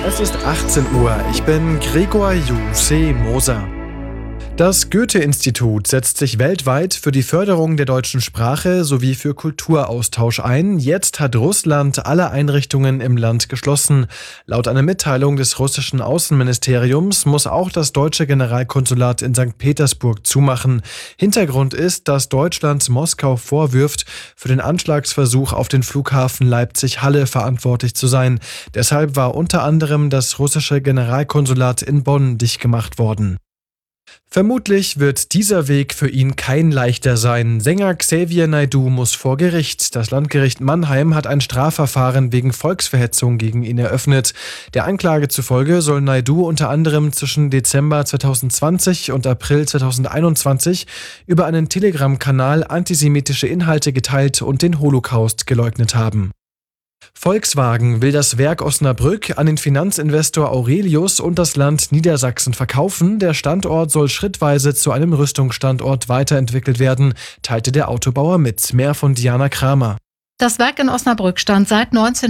Es ist 18 Uhr. Ich bin Gregor Moser. Das Goethe-Institut setzt sich weltweit für die Förderung der deutschen Sprache sowie für Kulturaustausch ein. Jetzt hat Russland alle Einrichtungen im Land geschlossen. Laut einer Mitteilung des russischen Außenministeriums muss auch das deutsche Generalkonsulat in St. Petersburg zumachen. Hintergrund ist, dass Deutschland Moskau vorwirft, für den Anschlagsversuch auf den Flughafen Leipzig-Halle verantwortlich zu sein. Deshalb war unter anderem das russische Generalkonsulat in Bonn dicht gemacht worden. Vermutlich wird dieser Weg für ihn kein leichter sein. Sänger Xavier Naidoo muss vor Gericht. Das Landgericht Mannheim hat ein Strafverfahren wegen Volksverhetzung gegen ihn eröffnet. Der Anklage zufolge soll Naidoo unter anderem zwischen Dezember 2020 und April 2021 über einen Telegram-Kanal antisemitische Inhalte geteilt und den Holocaust geleugnet haben. Volkswagen will das Werk Osnabrück an den Finanzinvestor Aurelius und das Land Niedersachsen verkaufen. Der Standort soll schrittweise zu einem Rüstungsstandort weiterentwickelt werden, teilte der Autobauer mit. Mehr von Diana Kramer. Das Werk in Osnabrück stand seit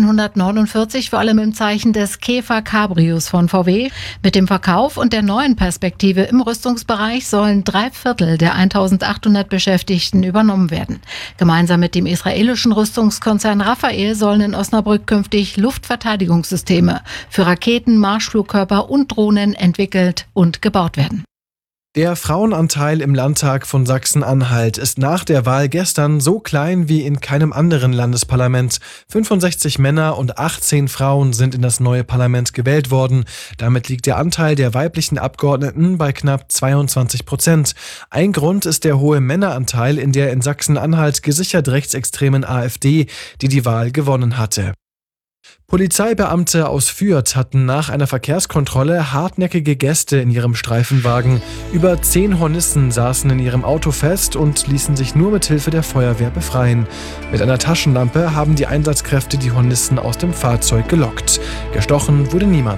1949 vor allem im Zeichen des Käfer Cabrios von VW. Mit dem Verkauf und der neuen Perspektive im Rüstungsbereich sollen 3/4 der 1800 Beschäftigten übernommen werden. Gemeinsam mit dem israelischen Rüstungskonzern Rafael sollen in Osnabrück künftig Luftverteidigungssysteme für Raketen, Marschflugkörper und Drohnen entwickelt und gebaut werden. Der Frauenanteil im Landtag von Sachsen-Anhalt ist nach der Wahl gestern so klein wie in keinem anderen Landesparlament. 65 Männer und 18 Frauen sind in das neue Parlament gewählt worden. Damit liegt der Anteil der weiblichen Abgeordneten bei knapp 22%. Ein Grund ist der hohe Männeranteil in der in Sachsen-Anhalt gesichert rechtsextremen AfD, die die Wahl gewonnen hatte. Polizeibeamte aus Fürth hatten nach einer Verkehrskontrolle hartnäckige Gäste in ihrem Streifenwagen. Über 10 Hornissen saßen in ihrem Auto fest und ließen sich nur mit Hilfe der Feuerwehr befreien. Mit einer Taschenlampe haben die Einsatzkräfte die Hornissen aus dem Fahrzeug gelockt. Gestochen wurde niemand.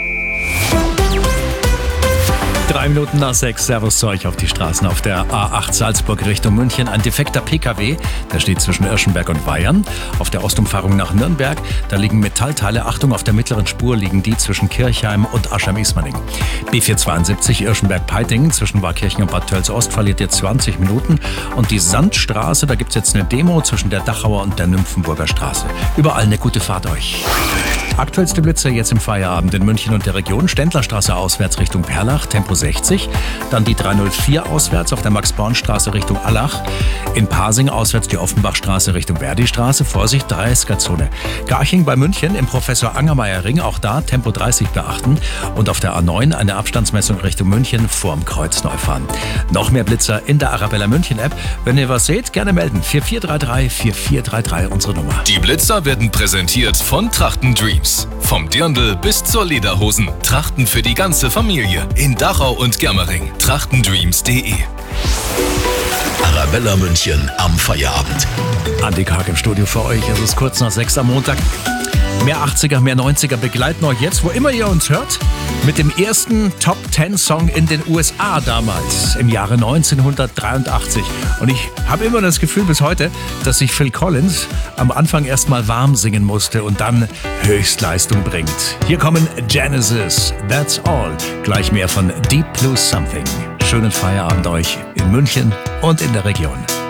6:03. Servus zu euch auf die Straßen auf der A8 Salzburg Richtung München. Ein defekter PKW, der steht zwischen Irschenberg und Weyern. Auf der Ostumfahrung nach Nürnberg, da liegen Metallteile. Achtung, auf der mittleren Spur liegen die zwischen Kirchheim und Aschheim-Ismaning. B472 Irschenberg-Peitingen zwischen Warkirchen und Bad Tölz-Ost verliert jetzt 20 Minuten. Und die Sandstraße, da gibt es jetzt eine Demo zwischen der Dachauer und der Nymphenburger Straße. Überall eine gute Fahrt euch. Aktuellste Blitze jetzt im Feierabend in München und der Region. Ständlerstraße auswärts Richtung Perlach, Tempo 60. Dann die 304 auswärts auf der Max-Born-Straße Richtung Allach. In Pasing auswärts die Offenbachstraße Richtung Verdi-Straße. Vorsicht, 30er-Zone. Garching bei München im Professor-Angermayer-Ring. Auch da Tempo 30 beachten. Und auf der A9 eine Abstandsmessung Richtung München vorm Kreuz neu fahren. Noch mehr Blitzer in der Arabella München-App. Wenn ihr was seht, gerne melden. 4433 4433 unsere Nummer. Die Blitzer werden präsentiert von Trachten Dreams. Vom Dirndl bis zur Lederhosen. Trachten für die ganze Familie. In Dachau und Germering. Trachtendreams.de. Arabella München am Feierabend. Andi Karg im Studio für euch. Es ist kurz nach 6 am Montag. Mehr 80er, mehr 90er begleiten euch jetzt, wo immer ihr uns hört, mit dem ersten Top-10-Song in den USA damals, im Jahre 1983. Und ich habe immer das Gefühl bis heute, dass sich Phil Collins am Anfang erstmal warm singen musste und dann Höchstleistung bringt. Hier kommen Genesis, That's All. Gleich mehr von Deep Blue Something. Schönen Feierabend euch in München und in der Region.